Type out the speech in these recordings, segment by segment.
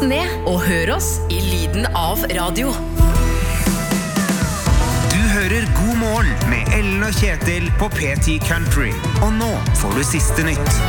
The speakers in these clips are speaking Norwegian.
ned og hør oss i lyden av radio. Du hører God morgen med Ellen og Kjetil på P10 Country. Og nå får du siste nytt.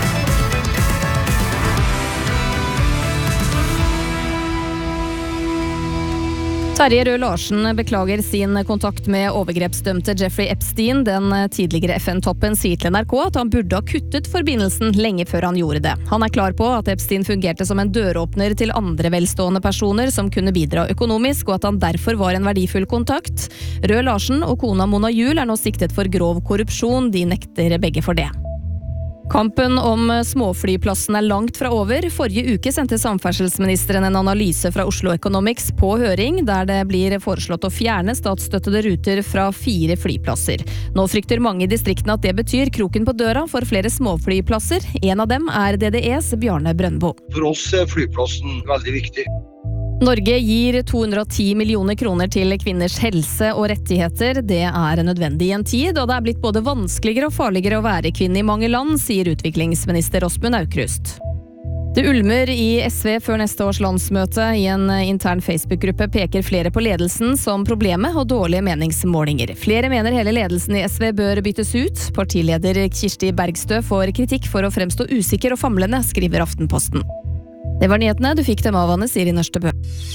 Terje Rød Larsen beklager sin kontakt med overgrepsdømte Jeffrey Epstein. Den tidligere FN-toppen sier til NRK at han burde ha kuttet forbindelsen lenge før han gjorde det. Han er klar på at Epstein fungerte som en døråpner til andre velstående personer som kunne bidra økonomisk, og at han derfor var en verdifull kontakt. Rød Larsen og kona Mona Juel er nå siktet for grov korrupsjon. De nekter begge for det. Kampen om småflyplassen er langt fra over. Forrige uke sendte samferdselsministeren en analyse fra Oslo Economics på høring, der det blir foreslått å fjerne statsstøttede ruter fra 4 flyplasser. Nå frykter mange i distriktene at det betyr kroken på døra for flere småflyplasser. En av dem er DDEs Bjarne Brøndbo. For oss er flyplassen veldig viktig. Norge gir 210 millioner kroner til kvinners helse og rettigheter. Det er nødvendig i en tid, og det er blitt både vanskeligere og farligere å være kvinne i mange land, sier utviklingsminister Åsmund Aukrust. Det ulmer i SV før neste års landsmøte. I en intern Facebook-gruppe peker flere på ledelsen som problemet og dårlige meningsmålinger. Flere mener hele ledelsen i SV bør byttes ut. Partileder Kirsti Bergstø får kritikk for å fremstå usikker og famlende, skriver Aftenposten. Det var nyhetene. Du fikk dem av Anne Siri Nørstebø.